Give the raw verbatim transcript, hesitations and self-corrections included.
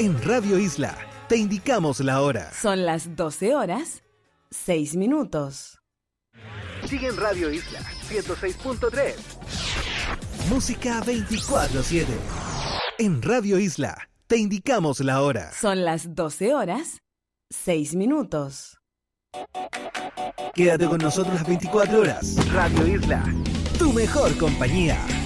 En Radio Isla te indicamos la hora. Son las doce horas, seis minutos. Sigue en Radio Isla ciento seis punto tres. Música veinticuatro siete. En Radio Isla te indicamos la hora. Son las doce horas, seis minutos. Quédate con nosotros las veinticuatro horas. Radio Isla, tu mejor compañía.